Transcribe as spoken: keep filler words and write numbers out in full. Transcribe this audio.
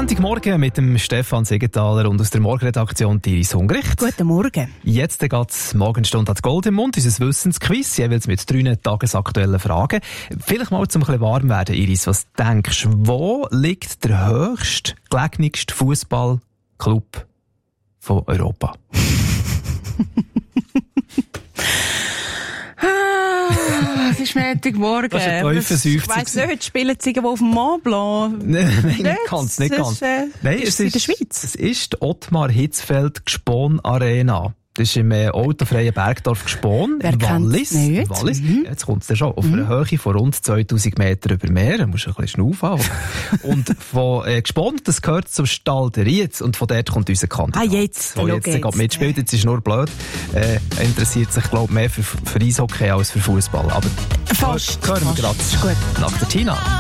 Sonntagmorgen mit dem Stefan Siegenthaler und aus der Morgenredaktion Iris Hungricht. Guten Morgen. Jetzt geht es Morgenstunde an Gold im Mund, unser Wissensquiz, jeweils mit drei tagesaktuellen Fragen. Vielleicht mal zum ein bisschen warm werden, Iris. Was denkst du, wo liegt der höchst gelegenste Fußballclub von Europa? Es ist Montagmorgen. Das ist ein Teufelsseufzer. Ich weiss nicht, spielen sie irgendwo auf dem Mont Blanc? Nein, nicht ganz, nicht ganz. Ist, äh, Nein, ist es es in ist, der Schweiz? Es ist die Ottmar Hitzfeld Gspon Arena. Das ist im äh, autofreien Bergdorf Gspon, Wer im Wallis. kennt's nicht? Im Wallis. Mhm. Jetzt kommt es ja schon auf mhm. einer Höhe von rund zweitausend Meter über Meer. Da musst du ein bisschen schnaufen. Und von äh, Gspon, das gehört zum Stall der Rietz. Und von dort kommt unser Kandidat. Ah, jetzt. Der jetzt, jetzt mitspielt. Jetzt ist nur blöd. Äh, er interessiert sich, glaube ich, mehr für, für Eishockey als für Fußball. Aber fast. Hören wir gerade nach der Tina.